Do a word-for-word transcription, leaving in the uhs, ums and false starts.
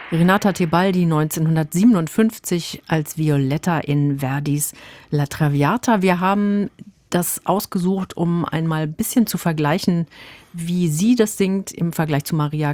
Renata Tebaldi neunzehnhundertsiebenundfünfzig als Violetta in Verdis La Traviata. Wir haben das ausgesucht, um einmal ein bisschen zu vergleichen, wie sie das singt im Vergleich zu Maria